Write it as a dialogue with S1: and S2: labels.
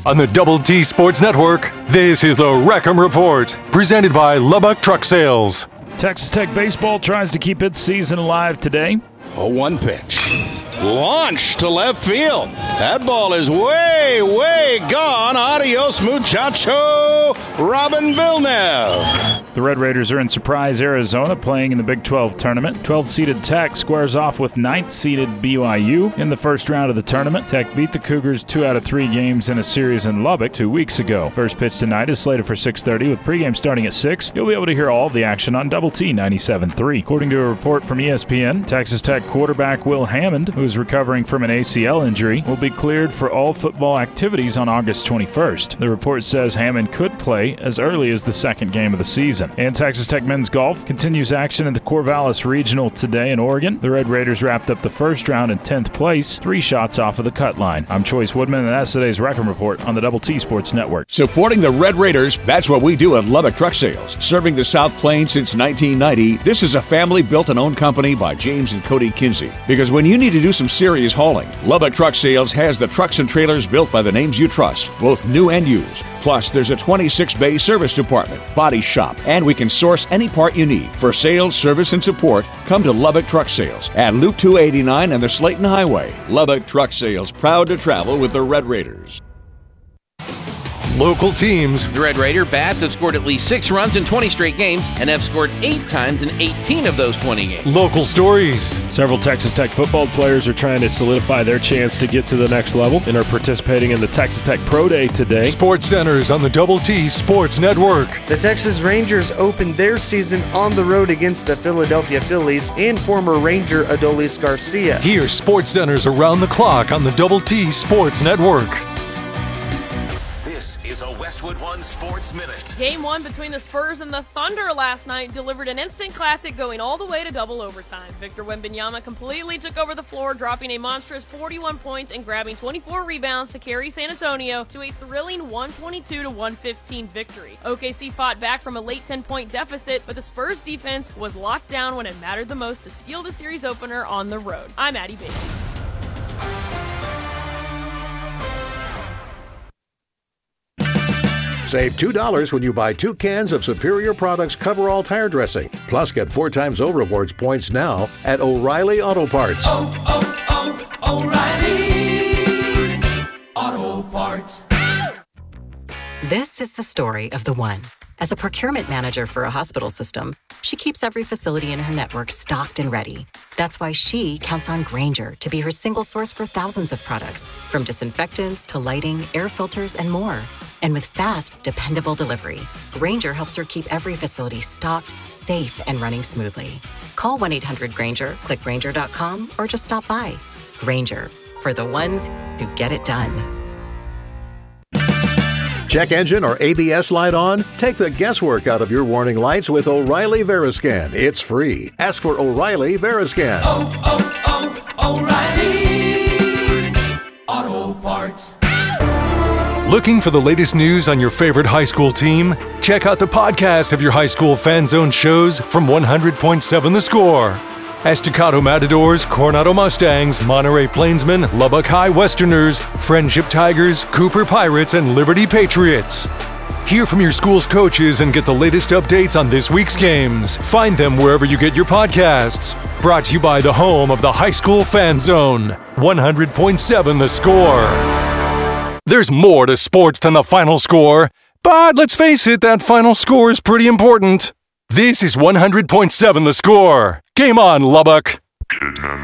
S1: On the Double T Sports Network, this is the Wreckham Report, presented by Lubbock Truck Sales.
S2: Texas Tech baseball tries to keep its season alive today.
S3: A one pitch. Launch to left field. That ball is way gone. Adios, muchacho. Robin Villeneuve.
S2: The Red Raiders are in Surprise, Arizona, playing in the Big 12 tournament. 12-seeded Tech squares off with 9th-seeded BYU in the first round of the tournament. Tech beat the Cougars 2 out of 3 games in a series in Lubbock 2 weeks ago. First pitch tonight is slated for 6:30 with pregame starting at 6. You'll be able to hear all of the action on Double T 97.3. According to a report from ESPN, Texas Tech quarterback Will Hammond, who is recovering from an ACL injury, will be cleared for all football activities on August 21st. The report says Hammond could play as early as the second game of the season. And Texas Tech men's golf continues action at the Corvallis Regional today in Oregon. The Red Raiders wrapped up the first round in 10th place, 3 shots off of the cut line. I'm Choice Woodman, and that's today's Wreckham Report on the Double T Sports Network.
S4: Supporting the Red Raiders, that's what we do at Lubbock Truck Sales. Serving the South Plains since 1990, this is a family-built and owned company by James and Cody Kinsey. Because when you need to do some serious hauling, Lubbock Truck Sales has the trucks and trailers built by the names you trust, both new and used. Plus, there's a 26-bay service department, body shop, and we can source any part you need. For sales, service, and support, come to Lubbock Truck Sales at Loop 289 and the Slayton Highway. Lubbock Truck Sales, proud to travel with the Red Raiders.
S1: Local teams.
S5: The Red Raider Bats have scored at least 6 runs in 20 straight games and have scored 8 times in 18 of those 20 games.
S1: Local stories.
S6: Several Texas Tech football players are trying to solidify their chance to get to the next level and are participating in the Texas Tech Pro Day today.
S1: Sports Centers on the Double T Sports Network.
S7: The Texas Rangers opened their season on the road against the Philadelphia Phillies and former Ranger Adolis Garcia.
S1: Here's Sports Centers around the clock on the Double T Sports Network.
S8: Is a Westwood One Sports Minute.
S9: Game 1 between the Spurs and the Thunder last night delivered an instant classic going all the way to double overtime. Victor Wembanyama completely took over the floor, dropping a monstrous 41 points and grabbing 24 rebounds to carry San Antonio to a thrilling 122-115 victory. OKC fought back from a late 10-point deficit, but the Spurs defense was locked down when it mattered the most to steal the series opener on the road. I'm Addie Bates.
S10: Save $2 when you buy 2 cans of Superior Products Coverall tire dressing. Plus, get 4 times O Rewards points now at O'Reilly Auto Parts.
S11: O'Reilly Auto Parts.
S12: This is the story of the one. As a procurement manager for a hospital system, she keeps every facility in her network stocked and ready. That's why she counts on Grainger to be her single source for thousands of products, from disinfectants to lighting, air filters, and more. And with fast, dependable delivery, Grainger helps her keep every facility stocked, safe, and running smoothly. Call 1-800-GRAINGER, click Grainger.com, or just stop by. Grainger, for the ones who get it done.
S10: Check engine or ABS light on? Take the guesswork out of your warning lights with O'Reilly Veriscan. It's free. Ask for O'Reilly Veriscan.
S11: O'Reilly Auto Parts.
S1: Looking for the latest news on your favorite high school team? Check out the podcast of your high school fan zone shows from 100.7 The Score. Estacado Matadors, Coronado Mustangs, Monterey Plainsmen, Lubbock High Westerners, Friendship Tigers, Cooper Pirates, and Liberty Patriots. Hear from your school's coaches and get the latest updates on this week's games. Find them wherever you get your podcasts. Brought to you by the home of the high school fan zone, 100.7 The Score. There's more to sports than the final score, but let's face it, that final score is pretty important. This is 100.7 The Score. Game on, Lubbock.